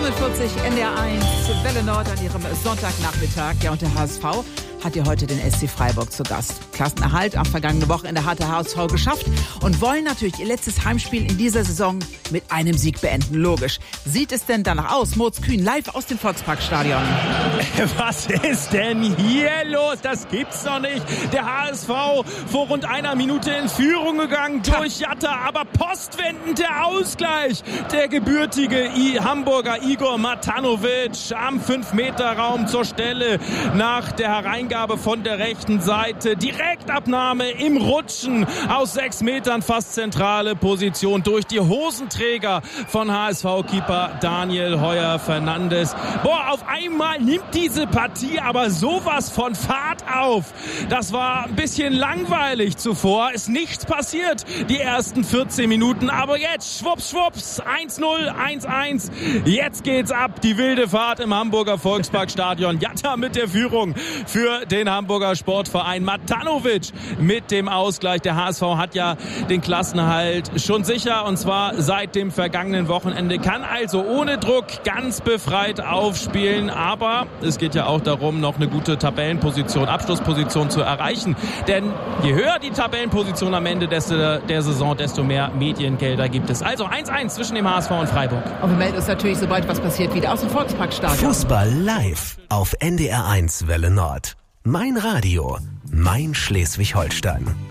NDR 1, Welle Nord an ihrem Sonntagnachmittag. Ja, und der HSV hat ja heute den SC Freiburg zu Gast. Klassenerhalt am vergangenen Wochenende hat der HSV geschafft und wollen natürlich ihr letztes Heimspiel in dieser Saison mit einem Sieg beenden. Logisch. Sieht es denn danach aus? Moritz Kühn live aus dem Volksparkstadion. Was ist denn hier los? Das gibt's doch nicht. Der HSV vor rund einer Minute in Führung gegangen durch Jatta, aber postwendend der Ausgleich. Der gebürtige Hamburger Igor Matanovic am 5-Meter-Raum zur Stelle nach der Hereingabe von der rechten Seite. Direktabnahme im Rutschen aus 6 Metern, fast zentrale Position durch die Hosenträger von HSV-Keeper Daniel Heuer-Fernandes. Auf einmal nimmt diese Partie aber sowas von Fahrt auf. Das war ein bisschen langweilig zuvor. Ist nichts passiert die ersten 14 Minuten. Aber jetzt schwupps, 1-0, 1-1. Jetzt geht's ab. Die wilde Fahrt im Hamburger Volksparkstadion. Jatta mit der Führung für den Hamburger Sportverein. Matanovic mit dem Ausgleich. Der HSV hat ja den Klassenerhalt schon sicher, und zwar seit dem vergangenen Wochenende. Kann also ohne Druck ganz befreit aufspielen. Aber es geht ja auch darum, noch eine gute Tabellenposition, Abschlussposition zu erreichen. Denn je höher die Tabellenposition am Ende der Saison, desto mehr Mediengelder gibt es. Also 1-1 zwischen dem HSV und Freiburg. Und wir melden uns natürlich, sobald was passiert, wieder aus dem Volksparkstadion. Fußball live auf NDR 1 Welle Nord. Mein Radio, mein Schleswig-Holstein.